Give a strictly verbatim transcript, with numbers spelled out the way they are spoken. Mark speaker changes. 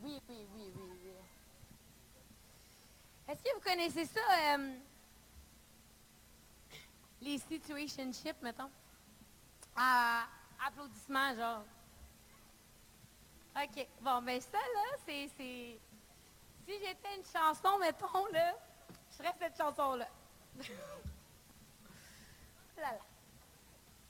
Speaker 1: Oui, oui, oui, oui, oui. Est-ce que vous connaissez ça, euh, les situationships, mettons? Ah, applaudissements, genre. OK. Bon, ben ça, là, c'est... c'est- Si j'étais une chanson, mettons, là, je serais cette chanson-là. Là, là.